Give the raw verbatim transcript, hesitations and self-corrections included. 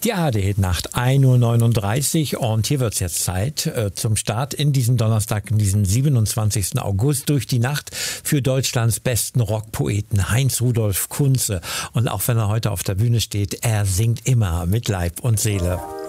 Die A R D-Nacht, ein Uhr neununddreißig, und hier wird's jetzt Zeit äh, zum Start in diesem Donnerstag, in diesem siebenundzwanzigsten August, durch die Nacht für Deutschlands besten Rockpoeten Heinz-Rudolf Kunze. Und auch wenn er heute auf der Bühne steht, er singt immer mit Leib und Seele.